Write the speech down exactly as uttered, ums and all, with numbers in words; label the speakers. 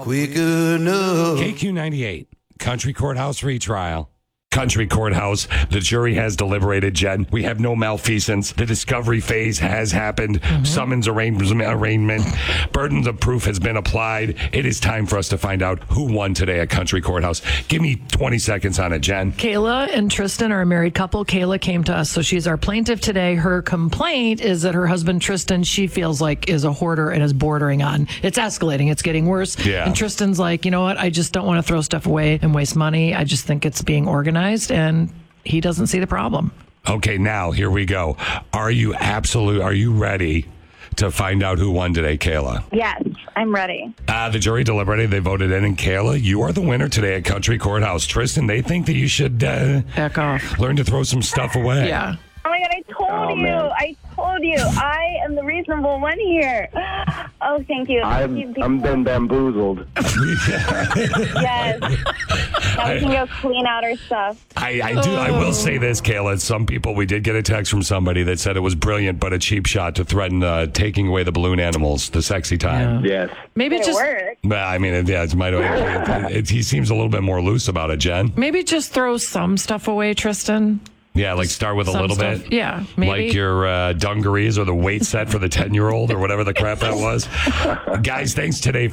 Speaker 1: quick enough.
Speaker 2: K Q ninety-eight, Country Courthouse retrial. Country Courthouse. The jury has deliberated, Jen. We have no malfeasance. The discovery phase has happened. Mm-hmm. Summons arraignment, arraignment. Burdens of proof has been applied. It is time for us to find out who won today at Country Courthouse. Give me twenty seconds on it, Jen.
Speaker 3: Kayla and Tristan are a married couple. Kayla came to us, so she's our plaintiff today. Her complaint is that her husband, Tristan, she feels like is a hoarder and is bordering on. It's escalating. It's getting worse.
Speaker 2: Yeah.
Speaker 3: And Tristan's like, you know what? I just don't want to throw stuff away and waste money. I just think it's being organized. And he doesn't see the problem.
Speaker 2: Okay, now here we go. Are you absolute? Are you ready to find out who won today, Kayla?
Speaker 4: Yes, I'm ready.
Speaker 2: Uh, the jury deliberated. They voted in, and Kayla, you are the winner today at Country Courthouse. Tristan, they think that you should uh,
Speaker 3: back off,
Speaker 2: learn to throw some stuff away.
Speaker 3: Yeah.
Speaker 4: Oh my God! I told
Speaker 5: Oh,
Speaker 4: you.
Speaker 5: man.
Speaker 4: I told you. I am the reasonable one here. Oh, thank you.
Speaker 5: I'm,
Speaker 4: Thank you.
Speaker 5: I'm been bamboozled.
Speaker 4: Yes. Now we can go clean out our stuff.
Speaker 2: I, I do. I will say this, Kayla. Some people, we did get a text from somebody that said it was brilliant, but a cheap shot to threaten uh, taking away the balloon animals, the sexy time.
Speaker 5: Yes.
Speaker 3: Maybe
Speaker 4: Did it
Speaker 3: just
Speaker 4: work?
Speaker 2: Well, I mean, it, yeah, it's might. It, it, it, he seems a little bit more loose about it, Jen.
Speaker 3: maybe just throw some stuff away, Tristan.
Speaker 2: Yeah, like start with a
Speaker 3: Some
Speaker 2: little
Speaker 3: stuff.
Speaker 2: bit.
Speaker 3: Yeah, maybe.
Speaker 2: Like your uh, dungarees or the weight set for the ten-year-old or whatever the crap that was. Guys, thanks today